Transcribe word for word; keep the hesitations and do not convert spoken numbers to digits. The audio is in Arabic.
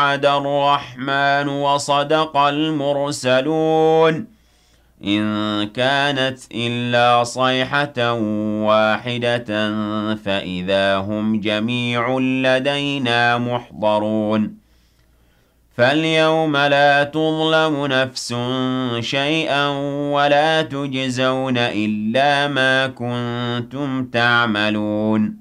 وعد الرحمن وصدق المرسلون إن كانت إلا صيحة واحدة فإذا هم جميع لدينا محضرون فاليوم لا تظلم نفس شيئا ولا تجزون إلا ما كنتم تعملون